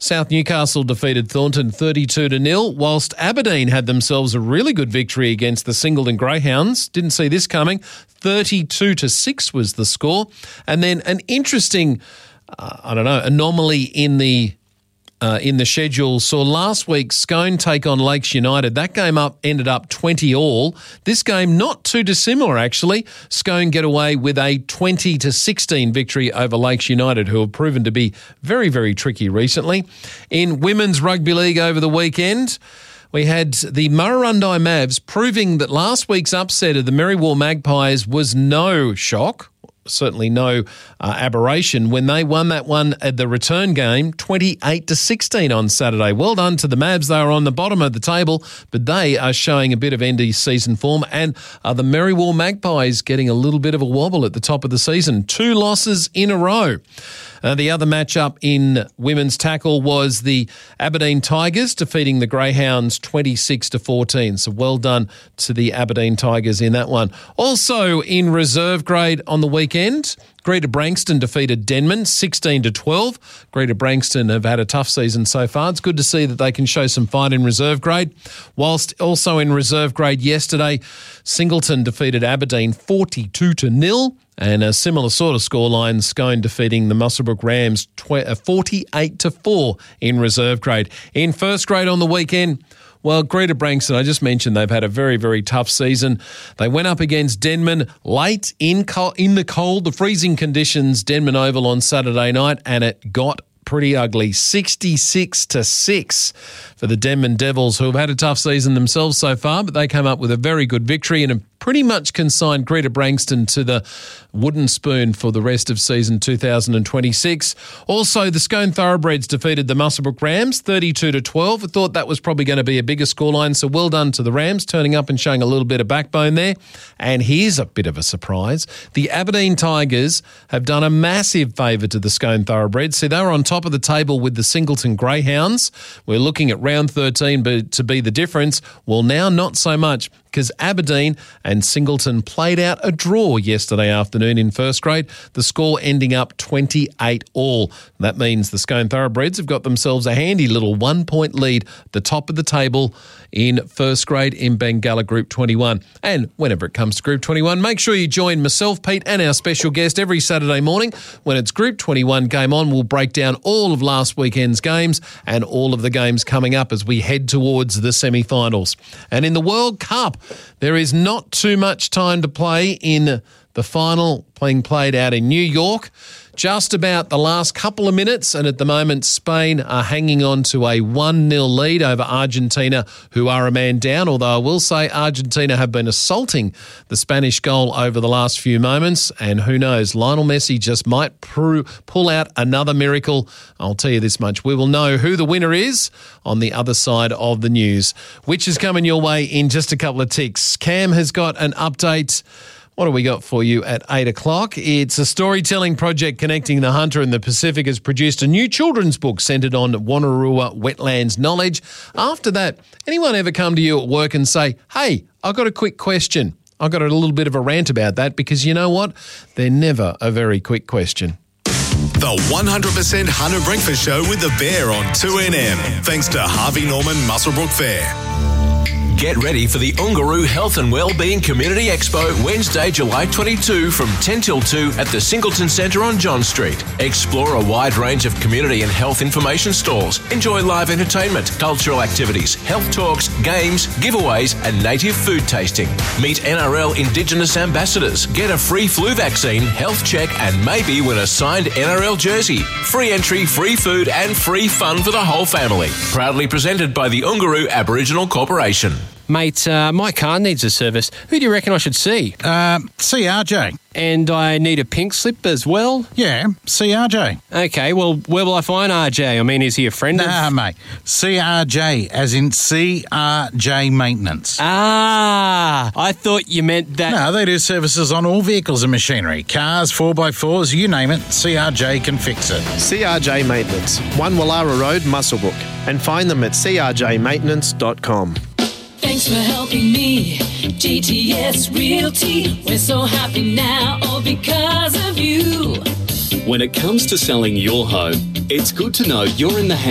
South Newcastle defeated Thornton 32-0, whilst Aberdeen had themselves a really good victory against the Singleton Greyhounds. Didn't see this coming. 32-6 was the score. And then an interesting, anomaly in the schedule saw last week Scone take on Lakes United. That game ended up 20-all. This game not too dissimilar, actually. Scone get away with a 20-16 victory over Lakes United, who have proven to be very, very tricky recently. In women's rugby league over the weekend, we had the Murrurundi Mavs proving that last week's upset of the Merriwar Magpies was no shock. Certainly no aberration when they won that one at the return game 28-16 on Saturday. Well done to the Mavs. They are on the bottom of the table, but they are showing a bit of end of season form, and the Merriwar Magpies getting a little bit of a wobble at the top of the season. 2 losses in a row. The other matchup in women's tackle was the Aberdeen Tigers defeating the Greyhounds 26-14. So well done to the Aberdeen Tigers in that one. Also in reserve grade on the weekend, Greater Branxton defeated Denman 16-12. Greater Branxton have had a tough season so far. It's good to see that they can show some fight in reserve grade. Whilst also in reserve grade yesterday, Singleton defeated Aberdeen 42-0. And a similar sort of scoreline, Scone defeating the Muswellbrook Rams 48-4 in reserve grade. In first grade on the weekend, well, Greater Branxton, I just mentioned they've had a very, very tough season. They went up against Denman late in the cold, the freezing conditions, Denman Oval on Saturday night, and it got pretty ugly. 66-6 for the Denman Devils, who have had a tough season themselves so far, but they came up with a very good victory and have pretty much consigned Greater Branxton to the wooden spoon for the rest of season 2026. Also, the Scone Thoroughbreds defeated the Muswellbrook Rams 32-12. I thought that was probably going to be a bigger scoreline, so well done to the Rams, turning up and showing a little bit of backbone there. And here's a bit of a surprise. The Aberdeen Tigers have done a massive favour to the Scone Thoroughbreds. See, they were on top of the table with the Singleton Greyhounds. We're looking at round 13 to be the difference. Well, now not so much, because Aberdeen and Singleton played out a draw yesterday afternoon in first grade, the score ending up 28-all. That means the Scone Thoroughbreds have got themselves a handy little 1-point lead at the top of the table in first grade in Bengala Group 21. And whenever it comes to Group 21, make sure you join myself, Pete, and our special guest every Saturday morning. When it's Group 21 game on, we'll break down all of last weekend's games and all of the games coming up as we head towards the semi-finals. And in the World Cup, there is not too much time to play in the final being played out in New York. Just about the last couple of minutes, and at the moment Spain are hanging on to a 1-0 lead over Argentina, who are a man down, although I will say Argentina have been assaulting the Spanish goal over the last few moments, and who knows, Lionel Messi just might pull out another miracle. I'll tell you this much, we will know who the winner is on the other side of the news, which is coming your way in just a couple of ticks. Cam has got an update. What have we got for you at 8 o'clock? It's a storytelling project connecting the hunter and the Pacific has produced a new children's book centred on Wonnarua wetlands knowledge. After that, anyone ever come to you at work and say, hey, I've got a quick question? I've got a little bit of a rant about that, because you know what? They're never a very quick question. The 100% Hunter Breakfast Show with the Bear on 2NM. Thanks to Harvey Norman Muswellbrook Fair. Get ready for the Ungaroo Health and Wellbeing Community Expo Wednesday, July 22 from 10 till 2 at the Singleton Centre on John Street. Explore a wide range of community and health information stalls. Enjoy live entertainment, cultural activities, health talks, games, giveaways and native food tasting. Meet NRL Indigenous ambassadors. Get a free flu vaccine, health check and maybe win a signed NRL jersey. Free entry, free food and free fun for the whole family. Proudly presented by the Ungaroo Aboriginal Corporation. Mate, my car needs a service. Who do you reckon I should see? See RJ. And I need a pink slip as well? Yeah, see RJ. Okay, well, where will I find RJ? I mean, is he a friend of... Nah, mate. CRJ, as in CRJ Maintenance. Ah, I thought you meant that... No, they do services on all vehicles and machinery. Cars, 4x4s, you name it, CRJ can fix it. CRJ Maintenance, 1 Wallara Road, Muswellbrook. And find them at crjmaintenance.com. Thanks for helping me, GTS Realty. We're so happy now, all because of you. When it comes to selling your home, it's good to know you're in the hands